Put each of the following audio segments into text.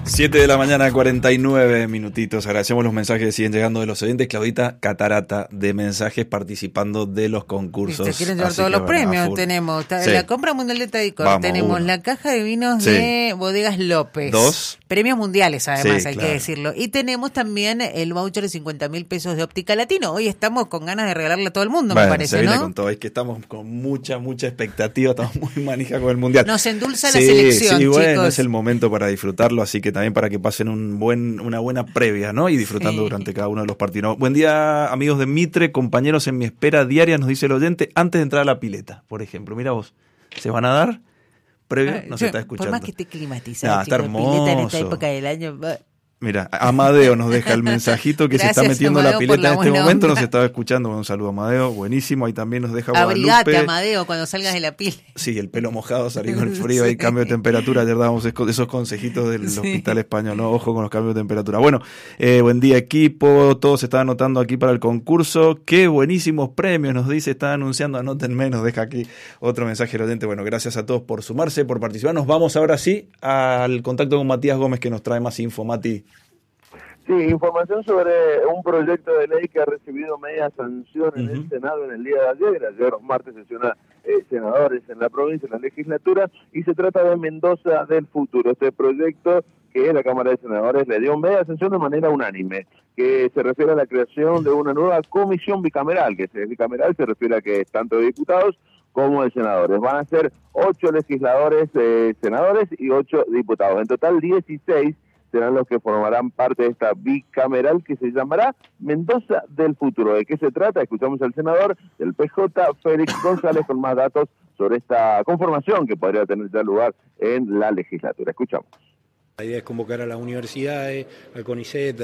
7 de la mañana, 49 minutitos. Agradecemos los mensajes que siguen llegando de los oyentes. Claudita, catarata de mensajes participando de los concursos. Se quieren llevar todos los premios. Tenemos la compra mundial de Tadicor, tenemos la caja de vinos de Bodegas López. 2 premios mundiales, además, hay que decirlo. Y tenemos también el voucher de 50.000 pesos de Óptica Latino. Hoy estamos con ganas de regalarle a todo el mundo, me parece, se viene ¿no? con todo. Es que estamos con mucha expectativa. Estamos muy manija con el Mundial. Nos endulza la selección, chicos. Bueno, es el momento para disfrutarlo, así que también para que pasen una buena previa, ¿no? Y disfrutando durante cada uno de los partidos. Buen día, amigos de Mitre, compañeros en mi espera diaria, nos dice el oyente, antes de entrar a la pileta, por ejemplo. Mira vos, ¿se van a dar? Previo, no se está escuchando. Por más que esté climatizado, está hermoso. Pileta en esta época del año... Mira, Amadeo nos deja el mensajito que Gracias, se está metiendo Amadeo, la pileta en este momento, onda. nos estaba escuchando. Un saludo a Amadeo, buenísimo. Ahí también nos deja Abrigate, Guadalupe. Amadeo, cuando salgas de la pila. Sí, el pelo mojado, salir con el frío, hay cambio de temperatura. Ayer dábamos esos consejitos del Hospital Español, ¿no? Ojo con los cambios de temperatura. Bueno, buen día, equipo. Todos se están anotando aquí para el concurso. Qué buenísimos premios, nos dice, están anunciando. Anoten menos, deja aquí otro mensaje del oyente. Bueno, gracias a todos por sumarse, por participar. Nos vamos ahora sí al contacto con Matías Gómez, que nos trae más info. Mati. Sí, información sobre un proyecto de ley que ha recibido media sanción en el Senado en el día de ayer. Ayer martes sesiona senadores en la provincia, en la legislatura, y se trata de Mendoza del Futuro. Este proyecto que la Cámara de Senadores le dio media sanción de manera unánime, que se refiere a la creación de una nueva comisión bicameral, que es bicameral, se refiere a que es tanto de diputados como de senadores. Van a ser 8 legisladores, senadores y 8 diputados. En total 16 serán los que formarán parte de esta bicameral que se llamará Mendoza del Futuro. ¿De qué se trata? Escuchamos al senador del PJ, Félix González, con más datos sobre esta conformación que podría tener ya lugar en la legislatura. Escuchamos. La idea es convocar a las universidades, al CONICET,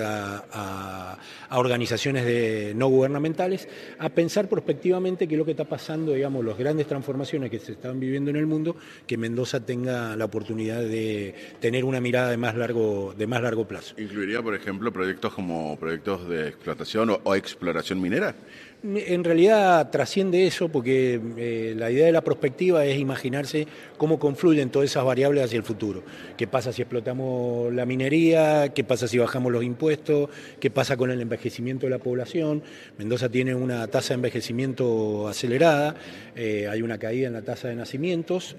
a organizaciones no gubernamentales, a pensar prospectivamente qué es lo que está pasando, digamos, las grandes transformaciones que se están viviendo en el mundo, que Mendoza tenga la oportunidad de tener una mirada de más largo plazo. ¿Incluiría, por ejemplo, proyectos como proyectos de explotación o exploración minera? En realidad trasciende eso porque la idea de la prospectiva es imaginarse cómo confluyen todas esas variables hacia el futuro. ¿Qué pasa si explotamos la minería? ¿Qué pasa si bajamos los impuestos? ¿Qué pasa con el envejecimiento de la población? Mendoza tiene una tasa de envejecimiento acelerada, hay una caída en la tasa de nacimientos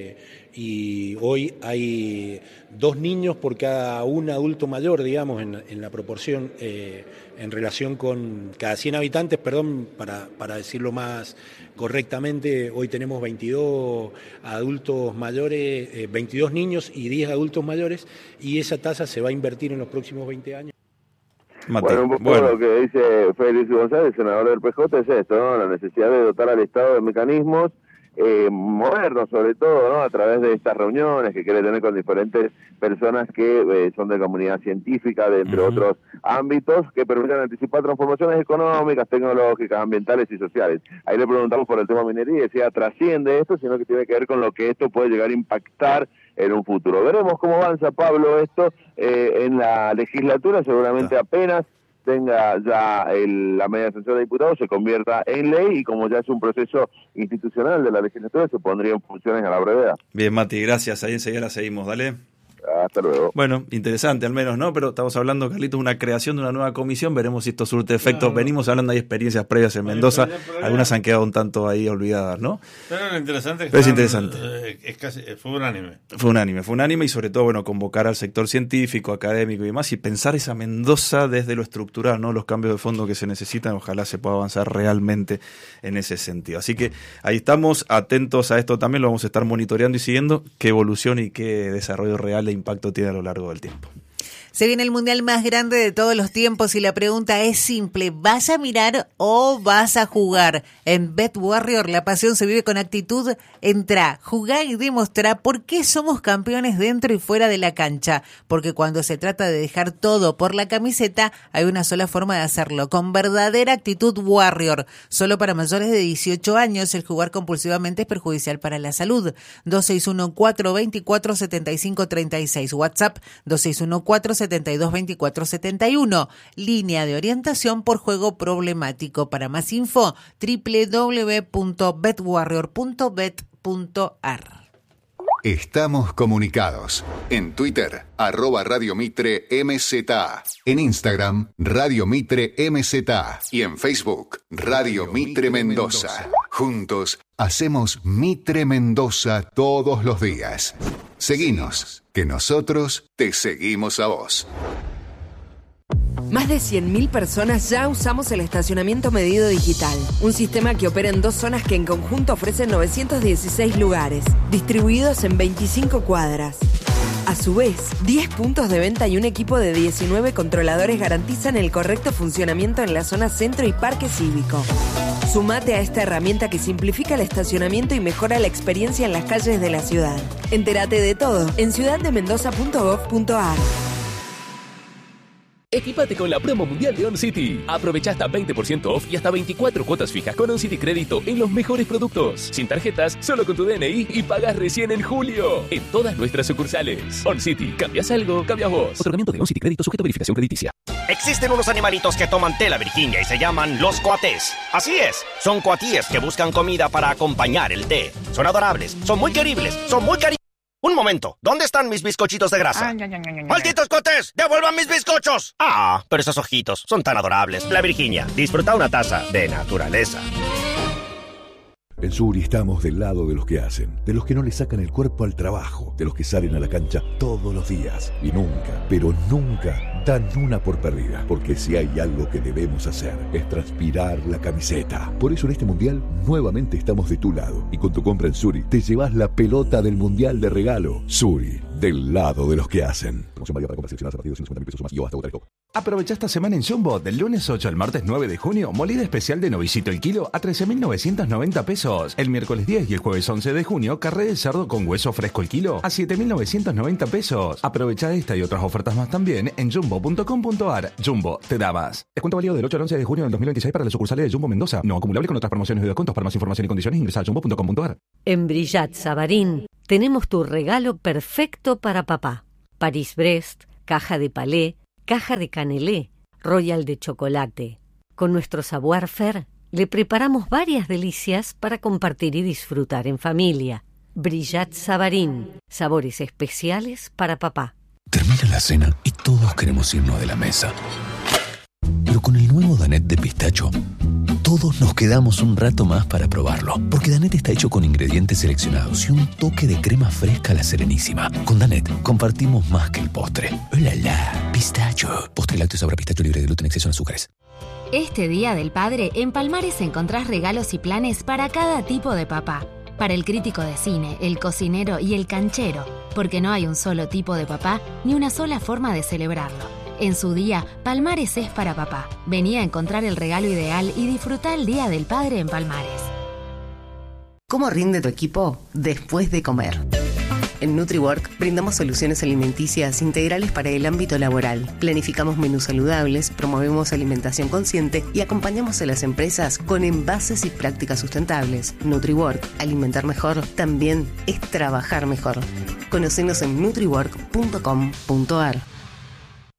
y hoy hay 2 niños por cada un adulto mayor, digamos, en la proporción en relación con cada 100 habitantes, para decirlo más correctamente, hoy tenemos 22 adultos mayores, 22 niños y 10 adultos mayores, y esa tasa se va a invertir en los próximos 20 años. Bueno, un poco lo que dice Félix González, senador del PJ, es esto, ¿no? La necesidad de dotar al Estado de mecanismos modernos, sobre todo, ¿no? A través de estas reuniones que quiere tener con diferentes personas que son de comunidad científica, de entre otros ámbitos, que permitan anticipar transformaciones económicas, tecnológicas, ambientales y sociales. Ahí le preguntamos por el tema minería y decía, trasciende esto, sino que tiene que ver con lo que esto puede llegar a impactar en un futuro. Veremos cómo avanza, Pablo, esto en la legislatura, seguramente apenas tenga ya la media sanción de diputados, se convierta en ley, y como ya es un proceso institucional de la legislatura, se pondría en funciones a la brevedad. Bien, Mati, gracias. Ahí enseguida la seguimos, dale. Hasta luego. Bueno, interesante al menos, ¿no? Pero estamos hablando, Carlitos, de una creación de una nueva comisión. Veremos si esto surte efectos. Claro. Venimos hablando de experiencias previas en Mendoza. Algunas han quedado un tanto ahí olvidadas, ¿no? Pero lo interesante es interesante. Fue unánime. Fue unánime y sobre todo, bueno, convocar al sector científico, académico y demás, y pensar esa Mendoza desde lo estructural, ¿no? Los cambios de fondo que se necesitan. Ojalá se pueda avanzar realmente en ese sentido. Así que ahí estamos atentos a esto también. Lo vamos a estar monitoreando y siguiendo qué evolución y qué desarrollo real de impacto tiene a lo largo del tiempo. Se viene el mundial más grande de todos los tiempos y la pregunta es simple: ¿vas a mirar o vas a jugar? En Bet Warrior la pasión se vive con actitud. Entra, jugá y demostrá por qué somos campeones dentro y fuera de la cancha. Porque cuando se trata de dejar todo por la camiseta, hay una sola forma de hacerlo, con verdadera actitud Warrior. Solo para mayores de 18 años, el jugar compulsivamente es perjudicial para la salud. 261-424-7536. WhatsApp 261-472-2471. Línea de orientación por juego problemático. Para más info, www.betwarrior.bet.ar. Estamos comunicados. En Twitter, @Radio Mitre MZA. En Instagram, Radio Mitre MZA. Y en Facebook, Radio Mitre Mendoza. Juntos hacemos Mitre Mendoza todos los días. Seguinos, que nosotros te seguimos a vos. Más de 100.000 personas ya usamos el estacionamiento medido digital, un sistema que opera en 2 zonas que en conjunto ofrecen 916 lugares, distribuidos en 25 cuadras. A su vez, 10 puntos de venta y un equipo de 19 controladores garantizan el correcto funcionamiento en la zona centro y parque cívico. Sumate a esta herramienta que simplifica el estacionamiento y mejora la experiencia en las calles de la ciudad. Entérate de todo en ciudaddemendoza.gov.ar. Equipate con la promo mundial de OnCity. Aprovecha hasta 20% off y hasta 24 cuotas fijas con OnCity Crédito en los mejores productos. Sin tarjetas, solo con tu DNI y pagas recién en julio. En todas nuestras sucursales. OnCity. ¿Cambias algo? Cambias vos. Otorgamiento de OnCity Crédito sujeto a verificación crediticia. Existen unos animalitos que toman té la Virginia y se llaman los coatés. Así es, son coatíes que buscan comida para acompañar el té. Son adorables, son muy queribles, son muy cariñosos. Un momento, ¿dónde están mis bizcochitos de grasa? ¡Malditos cotés! ¡Devuelvan mis bizcochos! Ah, pero esos ojitos son tan adorables. La Virginia, disfruta una taza de naturaleza. En Suri estamos del lado de los que hacen, de los que no le sacan el cuerpo al trabajo, de los que salen a la cancha todos los días y nunca, pero nunca dan una por perdida, porque si hay algo que debemos hacer es transpirar la camiseta. Por eso en este mundial nuevamente estamos de tu lado y con tu compra en Suri te llevas la pelota del mundial de regalo. Suri, del lado de los que hacen. Promoción válida para compras seleccionadas a partir de 250.000 pesos o más y o hasta votar. Aprovecha esta semana en Jumbo, del lunes 8 al martes 9 de junio, molida especial de novicito el kilo a 13.990 pesos. El miércoles 10 y el jueves 11 de junio, carré de cerdo con hueso fresco el kilo a 7.990 pesos. Aprovecha esta y otras ofertas más también en jumbo.com.ar. Jumbo, te da más. Descuento válido del 8 al 11 de junio del 2026 para las sucursales de Jumbo Mendoza. No acumulable con otras promociones de descuentos. Para más información y condiciones ingresa a jumbo.com.ar. En Brillat Savarín tenemos tu regalo perfecto para papá. París-Brest, caja de palé, caja de canelé, royal de chocolate. Con nuestro savoir-faire le preparamos varias delicias para compartir y disfrutar en familia. Brillat Savarín, sabores especiales para papá. Termina la cena y todos queremos irnos de la mesa. Pero con el nuevo Danette de pistacho, todos nos quedamos un rato más para probarlo. Porque Danette está hecho con ingredientes seleccionados y un toque de crema fresca a la Serenísima. Con Danette compartimos más que el postre. ¡Oh, la, la! Pistacho. Postre lácteo sabor a pistacho libre de gluten, exceso en azúcares. Este Día del Padre, en Palmares encontrás regalos y planes para cada tipo de papá. Para el crítico de cine, el cocinero y el canchero. Porque no hay un solo tipo de papá ni una sola forma de celebrarlo. En su día, Palmares es para papá. Vení a encontrar el regalo ideal y disfruta el Día del Padre en Palmares. ¿Cómo rinde tu equipo después de comer? En NutriWork brindamos soluciones alimenticias integrales para el ámbito laboral. Planificamos menús saludables, promovemos alimentación consciente y acompañamos a las empresas con envases y prácticas sustentables. NutriWork, alimentar mejor, también es trabajar mejor. Conocenos en nutriwork.com.ar.